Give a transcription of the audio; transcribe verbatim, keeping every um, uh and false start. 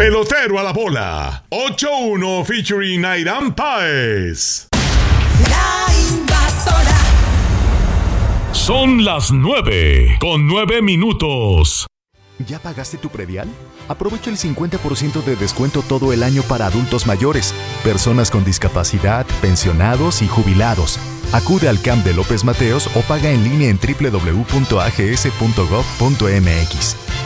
Pelotero a la bola. ocho uno featuring Aidan Páez. La Invasora. Son las nueve con nueve minutos. ¿Ya pagaste tu predial? Aprovecha el cincuenta por ciento de descuento todo el año para adultos mayores, personas con discapacidad, pensionados y jubilados. Acude al C A M de López Mateos o paga en línea en doble u doble u doble u punto a g s punto gov punto m x.